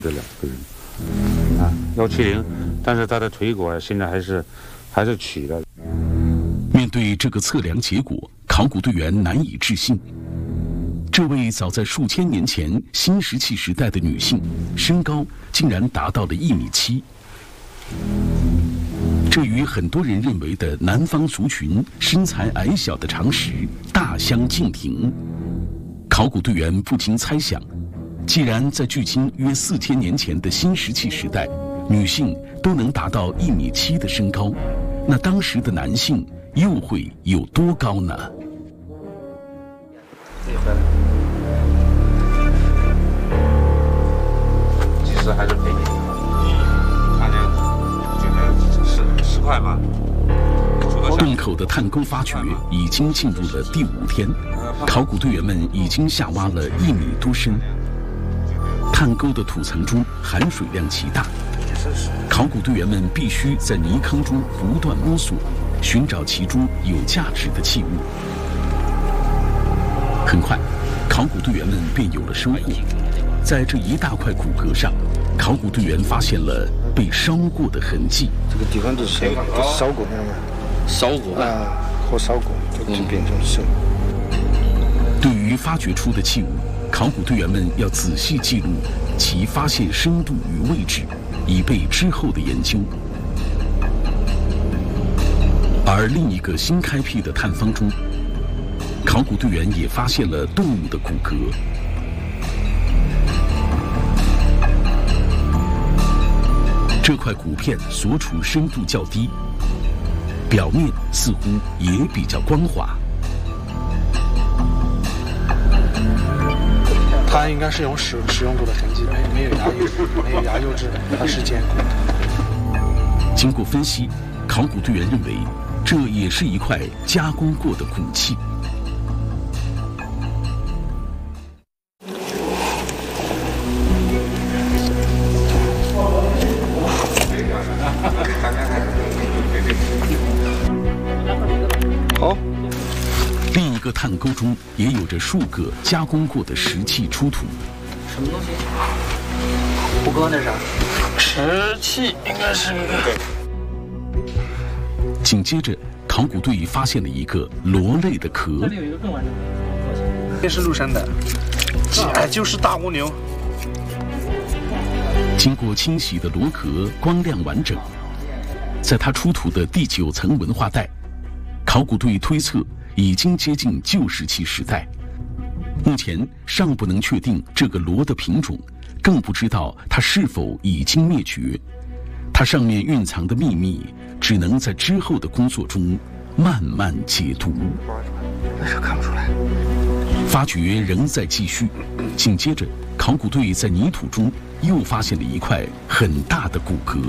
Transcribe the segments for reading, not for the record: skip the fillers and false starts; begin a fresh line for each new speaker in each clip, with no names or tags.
这2个人啊，170，但是他的腿骨现在还是曲的。
面对这个测量结果，考古队员难以置信。这位早在数千年前新石器时代的女性，身高竟然达到了1.7米。这与很多人认为的南方族群身材矮小的常识大相径庭。考古队员不禁猜想，既然在距今约4000年前的新石器时代，女性都能达到1.7米的身高，那当时的男性又会有多高呢？
其实还是赔你的，看见就10块嘛。
洞口的探沟发掘已经进入了第5天，考古队员们已经下挖了1米多深。探沟的土层中含水量极大，考古队员们必须在泥坑中不断摸索，寻找其中有价值的器物。很快，考古队员们便有了收获。在这一大块骨骼上，考古队员发现了被烧过的痕迹。
这个地方都是烧过，
烧过
啊，火烧过就变成手。
对于发掘出的器物，考古队员们要仔细记录其发现深度与位置，以备之后的研究。而另一个新开辟的探方中，考古队员也发现了动物的骨骼。这块骨片所处深度较低，表面似乎也比较光滑。
它应该是有使用过的痕迹，没有牙釉质，它是坚固的。
经过分析，考古队员认为，这也是一块加工过的骨器。
好。
另一个探沟中也有着数个加工过的石器出土。
什么东西？胡哥那是啥？石器应该是一个。
紧接着，考古队发现了一个螺类的壳。
这里有一个更完整的。
这是陆山的，就是大蜗牛。
经过清洗的螺壳光亮完整，在它出土的第9层文化带，考古队推测已经接近旧石器时代。目前尚不能确定这个螺的品种，更不知道它是否已经灭绝。它上面蕴藏的秘密，只能在之后的工作中慢慢解读。
那是看不出来。
发掘仍在继续。紧接着，考古队在泥土中又发现了一块很大的骨骼。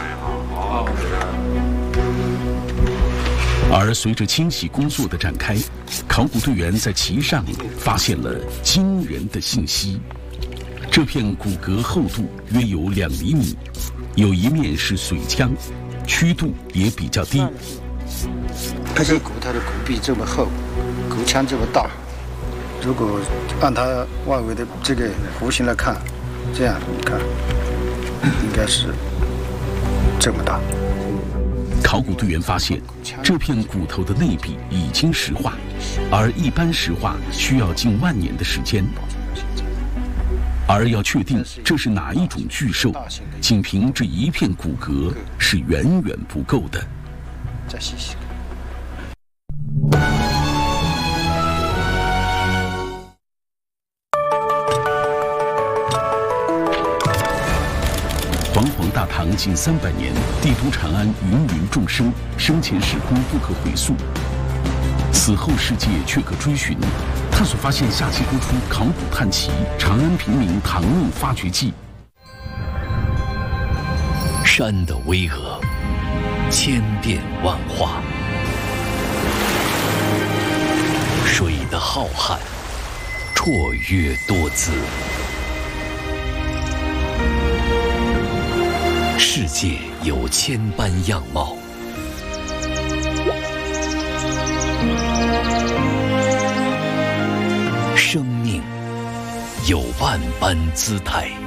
而随着清洗工作的展开，考古队员在其上发现了惊人的信息。这片骨骼厚度约有2厘米，有一面是髓腔，曲度也比较低。
它的骨壁这么厚，骨腔这么大，如果按它外围的这个弧形来看，这样你看，应该是这么大。
考古队员发现，这片骨头的内壁已经石化，而一般石化需要近万年的时间。而要确定这是哪一种巨兽，仅凭这一片骨骼是远远不够的。
再细细看。
煌煌大唐近300年，帝都长安芸芸众生，生前时空不可回溯，死后世界却可追寻。探索发现下期播出考古探奇《长安平民唐墓发掘记》。
山的巍峨，千变万化；水的浩瀚，绰约多姿。世界有千般样貌，生命有万般姿态。